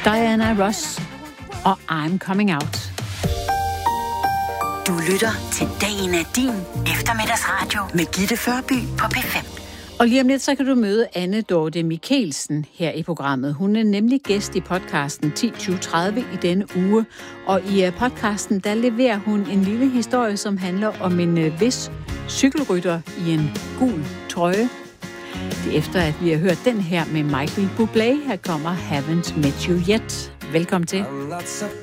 Diana Ross og I'm Coming Out. Du lytter til Dagen er din eftermiddagsradio med Gitte Førby på P5. Og lige om lidt, så kan du møde Anne Dorte Mikkelsen her i programmet. Hun er nemlig gæst i podcasten 10-20-30 i denne uge. Og i podcasten, der leverer hun en lille historie, som handler om en vis cykelrytter i en gul trøje. Det er efter, at vi har hørt den her med Michael Bublé. Her kommer Haven't Met You Yet. Velkommen til. Lots of